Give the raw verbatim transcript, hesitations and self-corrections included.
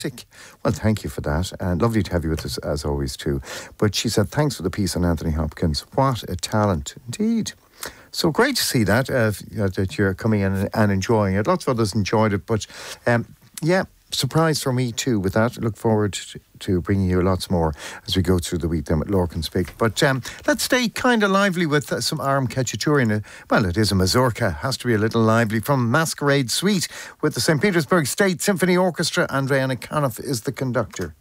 Well, thank you for that. And lovely to have you with us, as always, too. But she said, thanks for the piece on Anthony Hopkins. What a talent, indeed. So great to see that, uh, that you're coming in and enjoying it. Lots of others enjoyed it, but um, yeah, surprise for me too with that. Look forward to, to bringing you lots more as we go through the week then with Lorcan Speak. But um, let's stay kind of lively with uh, some Aram Khachaturian. Well, it is a mazurka, has to be a little lively, from Masquerade Suite with the Saint Petersburg State Symphony Orchestra. Andrei Anakanov is the conductor.